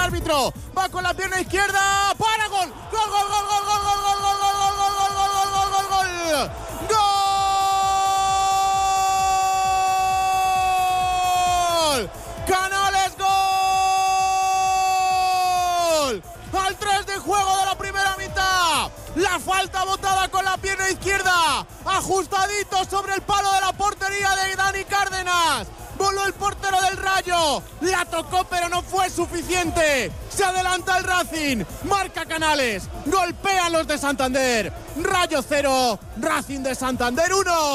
árbitro. Va con la pierna izquierda. ¡Para! ¡Gol! ¡Gol, gol, gol, gol, gol, gol, gol, gol, gol, gol, gol, gol, gol, gol, gol! ¡Gol! ¡Canales, gol! Al 3 de juego de la primera mitad. La falta botada con la pierna izquierda. Ajustadito sobre el palo de la portería de Dani Cárdenas. Voló el portero del Rayo. La tocó pero no fue suficiente. Se adelanta el Racing. Marca Canales. Golpean los de Santander. Rayo 0, Racing de Santander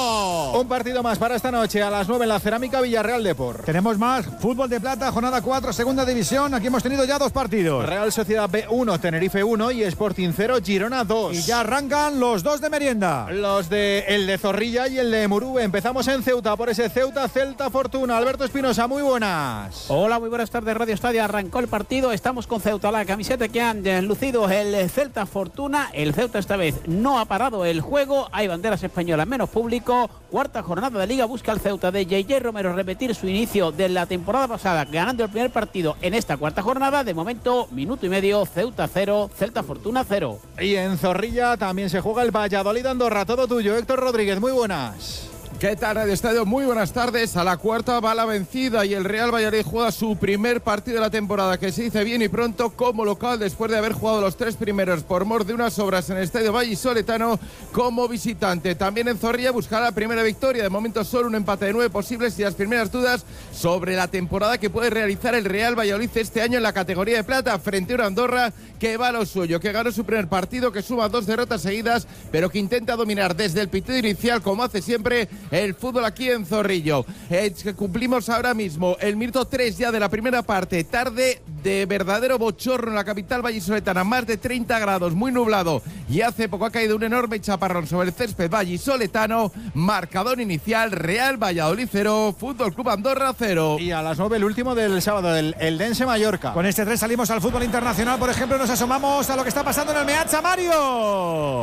1. Un partido más para esta noche a las 9 en la Cerámica Villarreal Depor. Tenemos más fútbol de plata, jornada 4, segunda división. Aquí hemos tenido ya 2 partidos. Real Sociedad B1, Tenerife 1 y Sporting 0, Girona 2. Y ya arrancan los 2 de merienda. El de Zorrilla y el de Murube. Empezamos en Ceuta por ese Ceuta Celta Fortuna. Alberto Espinosa, muy buenas. Hola, muy buenas tardes, Radio Estadio. Arrancó el partido, estamos con Ceuta. La camiseta que han lucido el Celta Fortuna. El Ceuta esta vez no ha parado el juego. Hay banderas españolas, menos público. Cuarta jornada de Liga, busca el Ceuta de JJ Romero repetir su inicio de la temporada pasada, ganando el primer partido en esta cuarta jornada. De momento, minuto y medio, Ceuta 0, Celta Fortuna 0. Y en Zorrilla también se juega el Valladolid Andorra. Todo tuyo, Héctor Rodríguez, muy buenas. ¿Qué tal, Radio Estadio? Muy buenas tardes. A la cuarta va la vencida y el Real Valladolid juega su primer partido de la temporada, que se dice bien y pronto como local, después de haber jugado los 3 primeros por mor de unas obras en el Estadio Vallisoletano como visitante. También en Zorrilla buscará la primera victoria. De momento solo un empate de 9 posibles y las primeras dudas sobre la temporada que puede realizar el Real Valladolid este año en la categoría de plata frente a una Andorra que va a lo suyo, que ganó su primer partido, que suma 2 derrotas seguidas, pero que intenta dominar desde el pitido inicial, como hace siempre el fútbol aquí en Zorrillo. Cumplimos ahora mismo el minuto 3 ya de la primera parte. Tarde de verdadero bochorno en la capital vallisoletana, más de 30 grados, muy nublado, y hace poco ha caído un enorme chaparrón sobre el césped vallisoletano. Marcador inicial: Real Valladolid 0, Fútbol Club Andorra 0. Y a las 9 el último del sábado, el Eldense Mallorca. Con este 3 salimos al fútbol internacional. Por ejemplo, nos asomamos a lo que está pasando en el Meazza, Mario.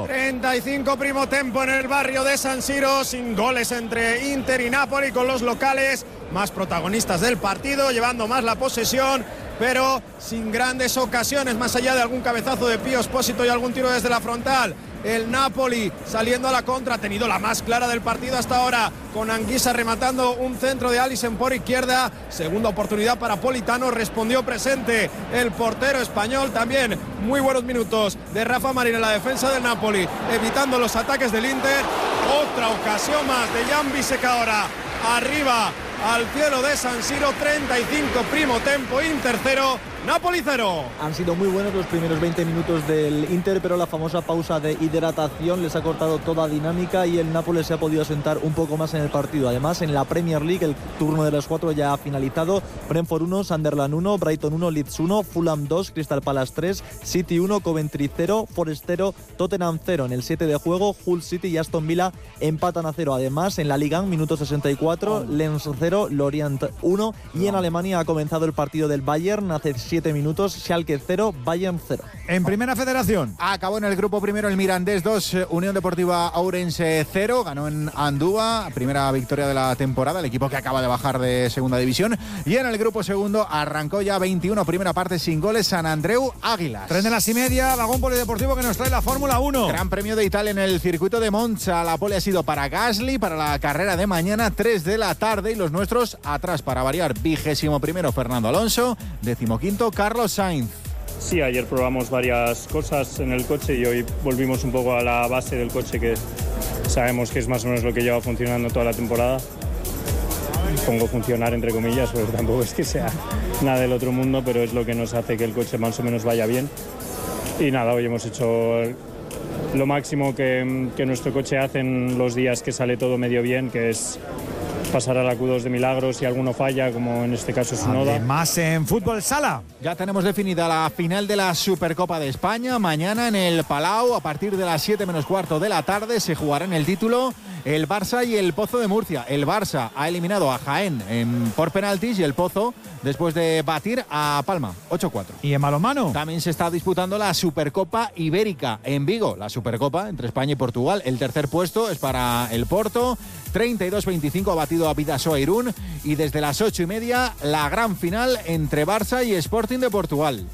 35 primo tempo en el barrio de San Siro, sin goles entre Inter y Napoli, con los locales más protagonistas del partido, llevando más la posesión, pero sin grandes ocasiones, más allá de algún cabezazo de Pío Espósito y algún tiro desde la frontal. El Napoli saliendo a la contra, ha tenido la más clara del partido hasta ahora, con Anguissa rematando un centro de Alisson por izquierda. Segunda oportunidad para Politano, respondió presente el portero español. También muy buenos minutos de Rafa Marín en la defensa del Napoli, evitando los ataques del Inter. Otra ocasión más de Jan Bisek ahora, arriba al cielo de San Siro. 35 primo tempo, Inter 0, Napoli 0. Han sido muy buenos los primeros 20 minutos del Inter, pero la famosa pausa de hidratación les ha cortado toda dinámica y el Nápoles se ha podido asentar un poco más en el partido. Además, en la Premier League el turno de los 4 ya ha finalizado. Brentford 1, Sunderland 1, Brighton 1, Leeds 1, Fulham 2, Crystal Palace 3, City 1, Coventry 0, Forest 0, Tottenham 0. En el 7 de juego, Hull City y Aston Villa empatan a 0. Además, en la Liga, minuto 64, Lens 0, Lorient 1. Y en Alemania ha comenzado el partido del Bayern hace 7 minutos, Schalke 0, Bayern 0. En Primera Federación acabó en el grupo primero el Mirandés 2, Unión Deportiva Ourense 0, ganó en Andúa, primera victoria de la temporada, el equipo que acaba de bajar de segunda división. Y en el grupo segundo arrancó ya 21, primera parte sin goles, San Andreu Águilas. 3:30, vagón polideportivo que nos trae la Fórmula 1. Gran Premio de Italia en el circuito de Monza, la pole ha sido para Gasly, para la carrera de mañana, 3 de la tarde, y los nuestros atrás para variar, 21º Fernando Alonso, 15º Carlos Sainz. Sí, ayer probamos varias cosas en el coche y hoy volvimos un poco a la base del coche, que sabemos que es más o menos lo que lleva funcionando toda la temporada. Pongo funcionar entre comillas, porque tampoco es que sea nada del otro mundo, pero es lo que nos hace que el coche más o menos vaya bien. Y nada, hoy hemos hecho lo máximo que nuestro coche hace en los días que sale todo medio bien, que es pasar a la Q2 de milagros si alguno falla, como en este caso Tsunoda. Además, en fútbol sala ya tenemos definida la final de la Supercopa de España. Mañana en el Palau, a partir de las 7 menos cuarto de la tarde, se jugarán el título el Barça y el Pozo de Murcia. El Barça ha eliminado a Jaén por penaltis y el Pozo después de batir a Palma 8-4. Y en balonmano también se está disputando la Supercopa Ibérica en Vigo, la Supercopa entre España y Portugal. El tercer puesto es para el Porto, 32-25 ha batido a Bidasoa Irún, y desde las 8:30 la gran final entre Barça y Sporting de Portugal.